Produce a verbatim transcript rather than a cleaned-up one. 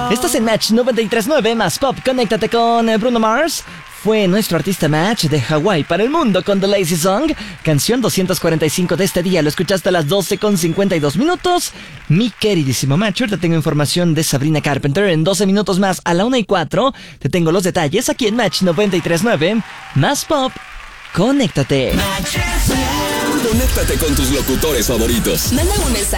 Estás en Match noventa y tres punto nueve más Pop. Conéctate con Bruno Mars. Fue nuestro artista Match de Hawái para el mundo con The Lazy Song. Canción doscientos cuarenta y cinco de este día. Lo escuchaste a las doce con cincuenta y dos minutos. Mi queridísimo Match, te tengo información de Sabrina Carpenter. En doce minutos más, a la una y cuatro, te tengo los detalles aquí en Match noventa y tres punto nueve más Pop. Conéctate. Conéctate con tus locutores favoritos. Manda un mensaje